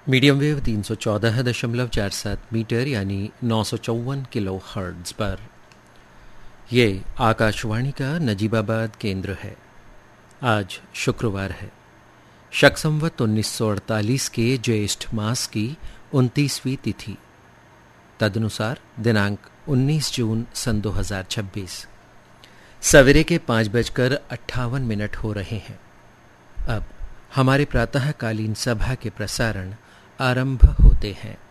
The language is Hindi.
मीडियम वेव 314.47 मीटर यानी 954 किलो हर्ट्ज पर। ये आकाशवाणी का नजीबाबाद केंद्र है। आज शुक्रवार है, शक संवत 1948 के ज्येष्ठ मास की 29वीं तिथि, तदनुसार दिनांक 19 जून सन 2026। सवेरे के 5:58 हो रहे हैं। अब हमारे प्रातःकालीन सभा के प्रसारण आरंभ होते हैं।